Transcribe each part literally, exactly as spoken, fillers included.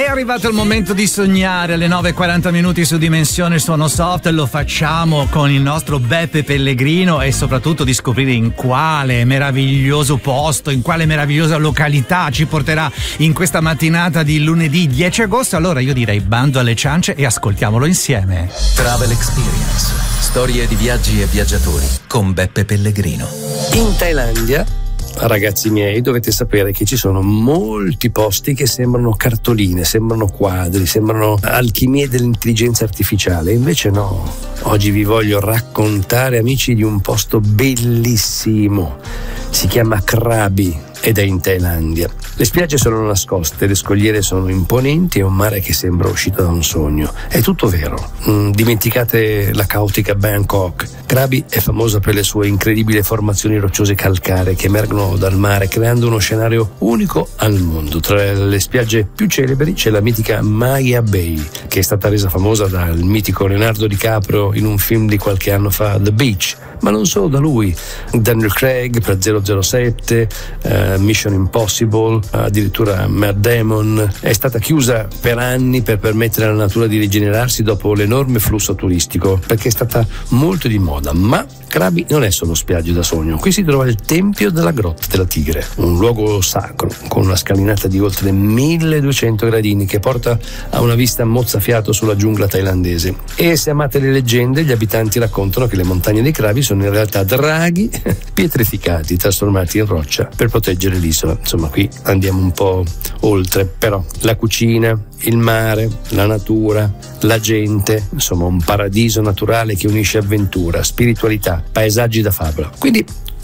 arrivato il momento di sognare. Alle nove e quaranta minuti su Dimensione Suono Soft lo facciamo con il nostro Beppe Pellegrino e soprattutto di scoprire in quale meraviglioso posto, in quale meravigliosa località ci porterà in questa mattinata di lunedì dieci agosto. Allora io direi bando alle ciance e ascoltiamolo insieme. Travel Experience, storie di viaggi e viaggiatori con Beppe Pellegrino. In Thailandia, ragazzi miei, dovete sapere che ci sono molti posti che sembrano cartoline, sembrano quadri, sembrano alchimie dell'intelligenza artificiale. Invece no, oggi vi voglio raccontare, amici, di un posto bellissimo. Si chiama Krabi ed è in Thailandia. Le spiagge sono nascoste, le scogliere sono imponenti e un mare che sembra uscito da un sogno. È tutto vero. Mm, dimenticate la caotica Bangkok. Krabi è famosa per le sue incredibili formazioni rocciose calcaree che emergono dal mare, creando uno scenario unico al mondo. Tra le spiagge più celebri c'è la mitica Maya Bay, che è stata resa famosa dal mitico Leonardo DiCaprio in un film di qualche anno fa, The Beach. Ma non solo da lui, Daniel Craig per zero zero sette, uh, Mission Impossible, addirittura Matt Damon. È stata chiusa per anni per permettere alla natura di rigenerarsi dopo l'enorme flusso turistico, perché è stata molto di moda. Ma Krabi non è solo spiagge da sogno. Qui si trova il Tempio della Grotta della Tigre, un luogo sacro con una scalinata di oltre milleduecento gradini che porta a una vista mozzafiato sulla giungla thailandese. E se amate le leggende, gli abitanti raccontano che le montagne dei Krabi sono in realtà draghi pietrificati trasformati in roccia per proteggere l'isola. Insomma, qui andiamo un po' oltre, però la cucina, il mare, la natura, la gente, insomma un paradiso naturale che unisce avventura, spiritualità, paesaggi da favola. Quindi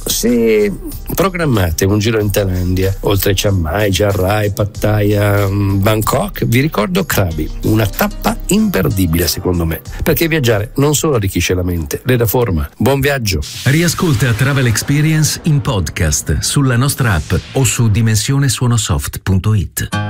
se programmate un giro in Thailandia, oltre Chiang Mai, Chiang Rai, Pattaya, Bangkok, vi ricordo Krabi, una tappa imperdibile secondo me, perché viaggiare non solo arricchisce la mente, le dà forma. Buon viaggio! Riascolta Travel Experience in podcast sulla nostra app o su dimensionesuonosoft punto it.